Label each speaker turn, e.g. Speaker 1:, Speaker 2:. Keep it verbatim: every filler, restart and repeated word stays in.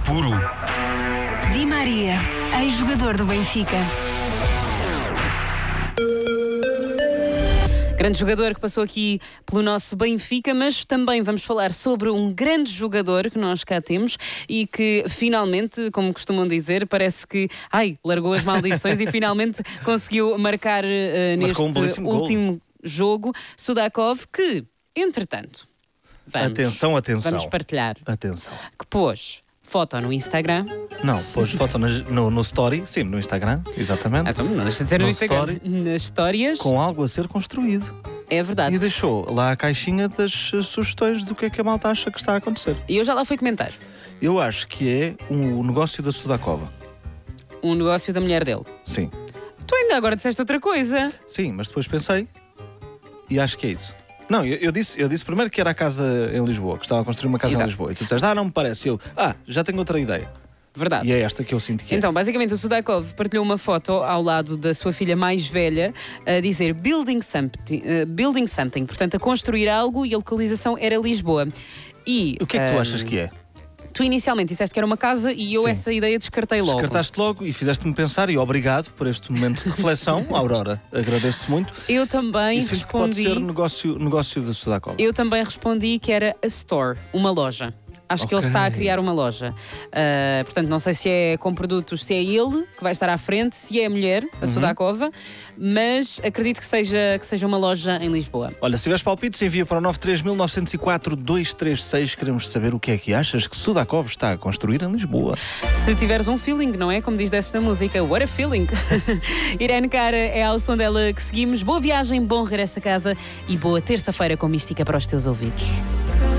Speaker 1: puro.
Speaker 2: Di Maria, ex-jogador do Benfica.
Speaker 3: Grande jogador que passou aqui pelo nosso Benfica, mas também vamos falar sobre um grande jogador que nós cá temos e que finalmente, como costumam dizer, parece que ai, largou as maldições e finalmente conseguiu marcar uh, neste
Speaker 1: um
Speaker 3: último
Speaker 1: golo.
Speaker 3: jogo. Sudakov, que, entretanto, vamos,
Speaker 1: Atenção, atenção.
Speaker 3: vamos partilhar,
Speaker 1: Atenção.
Speaker 3: que pôs foto no Instagram.
Speaker 1: Não, pôs foto no, no, no story, sim, no Instagram, exatamente.
Speaker 3: Ah, então, não deixa de ser no,
Speaker 1: No
Speaker 3: Instagram.
Speaker 1: story.
Speaker 3: Nas histórias.
Speaker 1: Com algo a ser construído.
Speaker 3: É verdade.
Speaker 1: E deixou lá a caixinha das uh, sugestões do que é que a malta acha que está a acontecer.
Speaker 3: E eu já lá fui comentar.
Speaker 1: Eu acho que é um, o negócio da Sudakova.
Speaker 3: Um negócio da mulher dele.
Speaker 1: Sim.
Speaker 3: Tu ainda agora disseste outra coisa.
Speaker 1: Sim, mas depois pensei e acho que é isso. Não, eu, eu, disse, eu disse primeiro que era a casa em Lisboa, que estava a construir uma casa
Speaker 3: Exato.
Speaker 1: em Lisboa. E tu disseste, ah, não me parece. Eu, ah, já tenho outra ideia.
Speaker 3: Verdade.
Speaker 1: E é esta que eu sinto que
Speaker 3: Então, basicamente, o Sudakov partilhou uma foto ao lado da sua filha mais velha a dizer building something, uh, building something, portanto, a construir algo, e a localização era Lisboa. E
Speaker 1: é. O que é que tu
Speaker 3: ah,
Speaker 1: achas que é?
Speaker 3: Tu inicialmente disseste que era uma casa e eu
Speaker 1: Sim.
Speaker 3: essa ideia descartei logo.
Speaker 1: Descartaste logo e fizeste-me pensar, e obrigado por este momento de reflexão, Aurora. Agradeço-te muito.
Speaker 3: Eu também
Speaker 1: E sinto que pode
Speaker 3: respondi.
Speaker 1: ser negócio, negócio da Sudakova.
Speaker 3: Eu também respondi que era a store, uma loja. Acho que ele
Speaker 1: Ok.
Speaker 3: está a criar uma loja. Uh, portanto, não sei se é com produtos, se é ele que vai estar à frente, se é a mulher, a Sudakova, mas acredito que seja, que seja uma loja em Lisboa.
Speaker 1: Olha, se tiveres palpites, envia para o nove três mil novecentos e quatro dois três seis. Queremos saber o que é que achas que Sudakov está a construir em Lisboa.
Speaker 3: Se tiveres um feeling, não é? Como diz desta música, what a feeling! Irene Cara é ao som dela que seguimos. Boa viagem, bom regresso a casa e boa terça-feira com Mística para os teus ouvidos.